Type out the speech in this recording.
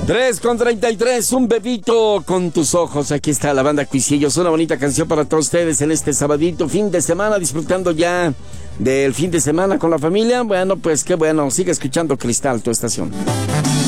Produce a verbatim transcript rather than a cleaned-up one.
tres con treinta y tres, un bebito con tus ojos. Aquí está la banda Cuisillos, una bonita canción para todos ustedes en este sabadito, fin de semana, disfrutando ya del fin de semana con la familia. Bueno, pues qué bueno, sigue escuchando Cristal, tu estación.